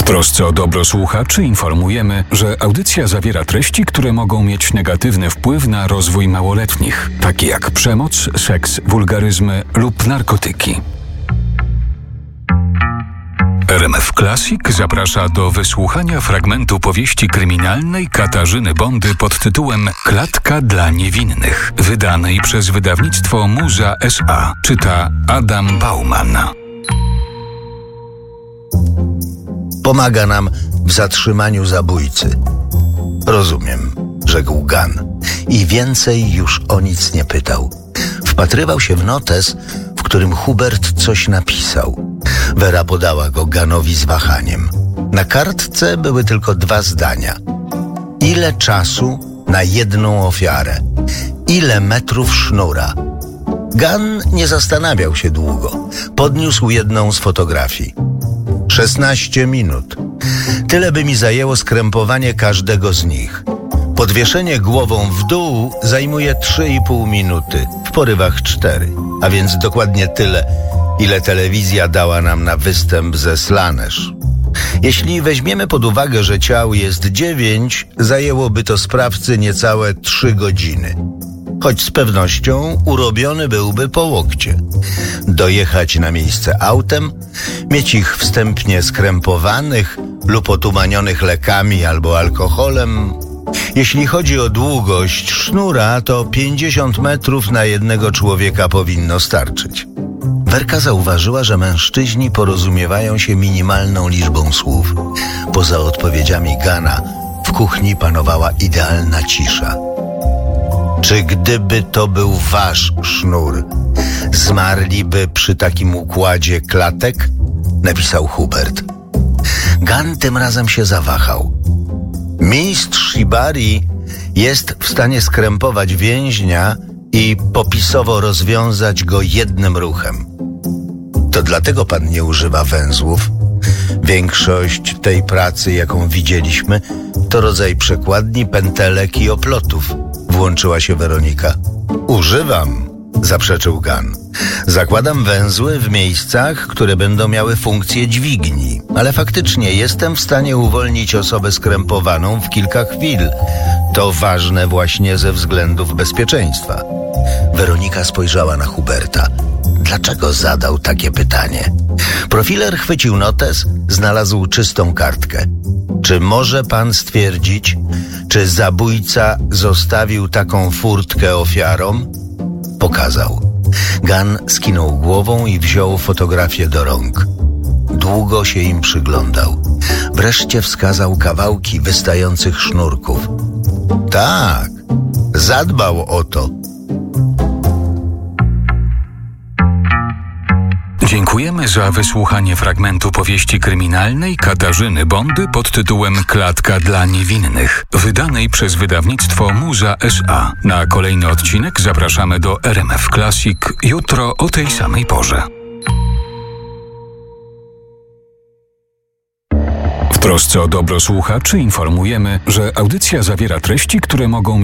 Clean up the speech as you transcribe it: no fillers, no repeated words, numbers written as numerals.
trosce o dobro słuchaczy informujemy, że audycja zawiera treści, które mogą mieć negatywny wpływ na rozwój małoletnich, takie jak przemoc, seks, wulgaryzmy lub narkotyki. RMF Classic zaprasza do wysłuchania fragmentu powieści kryminalnej Katarzyny Bondy pod tytułem Klatka dla niewinnych, wydanej przez wydawnictwo Muza S.A. Czyta Adam Bauman. Pomaga nam w zatrzymaniu zabójcy. Rozumiem, rzekł Gunn i więcej już o nic nie pytał. Wpatrywał się w notes, w którym Hubert coś napisał. Vera podała go Gunnowi z wahaniem. Na kartce były tylko 2 zdania. Ile czasu na jedną ofiarę? Ile metrów sznura? Gunn nie zastanawiał się długo. Podniósł jedną z fotografii. 16 minut. Tyle by mi zajęło skrępowanie każdego z nich. Podwieszenie głową w dół zajmuje 3,5 minuty, w porywach 4, a więc dokładnie tyle, ile telewizja dała nam na występ ze Slanesh. Jeśli weźmiemy pod uwagę, że ciał jest 9, zajęłoby to sprawcy niecałe 3 godziny. Choć z pewnością urobiony byłby po łokcie. Dojechać na miejsce autem, mieć ich wstępnie skrępowanych lub otumanionych lekami albo alkoholem. Jeśli chodzi o długość sznura, to 50 metrów na jednego człowieka powinno starczyć. Werka zauważyła, że mężczyźni porozumiewają się minimalną liczbą słów. Poza odpowiedziami Gunna w kuchni panowała idealna cisza. Czy gdyby to był wasz sznur, zmarliby przy takim układzie klatek? Napisał Hubert. Gunn tym razem się zawahał. Mistrz Shibari jest w stanie skrępować więźnia i popisowo rozwiązać go jednym ruchem. To dlatego pan nie używa węzłów? Większość tej pracy, jaką widzieliśmy, to rodzaj przekładni, pętelek i oplotów. Włączyła się Weronika. Używam, zaprzeczył Gunn. Zakładam węzły w miejscach, które będą miały funkcję dźwigni, ale faktycznie jestem w stanie uwolnić osobę skrępowaną w kilka chwil. To ważne właśnie ze względów bezpieczeństwa. Weronika spojrzała na Huberta. Dlaczego zadał takie pytanie? Profiler chwycił notes, znalazł czystą kartkę. Czy może pan stwierdzić, czy zabójca zostawił taką furtkę ofiarom? Pokazał. Gunn skinął głową i wziął fotografię do rąk. Długo się im przyglądał. Wreszcie wskazał kawałki wystających sznurków. Tak, zadbał o to. Dziękujemy za wysłuchanie fragmentu powieści kryminalnej Katarzyny Bondy pod tytułem Klatka dla niewinnych, wydanej przez wydawnictwo Muza S.A. Na kolejny odcinek zapraszamy do RMF Classic jutro o tej samej porze. W trosce o dobro słuchaczy informujemy, że audycja zawiera treści, które mogą